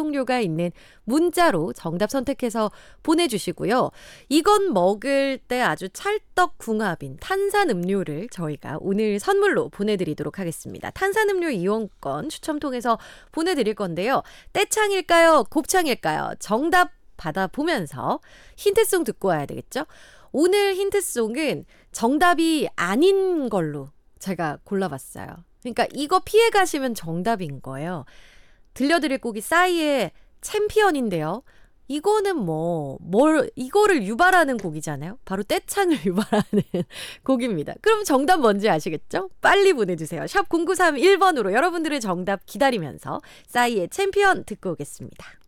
송료가 있는 문자로 정답 선택해서 보내주시고요. 이건 먹을 때 아주 찰떡궁합인 탄산음료를 저희가 오늘 선물로 보내드리도록 하겠습니다. 탄산음료 이용권 추첨 통해서 보내드릴 건데요. 떼창일까요? 곱창일까요? 정답 받아보면서 힌트송 듣고 와야 되겠죠? 오늘 힌트송은 정답이 아닌 걸로 제가 골라봤어요. 그러니까 이거 피해 가시면 정답인 거예요. 들려드릴 곡이 싸이의 챔피언인데요. 이거는 이거를 유발하는 곡이잖아요. 바로 떼창을 유발하는 곡입니다. 그럼 정답 뭔지 아시겠죠? 빨리 보내주세요. 샵 0931번으로 여러분들의 정답 기다리면서 싸이의 챔피언 듣고 오겠습니다.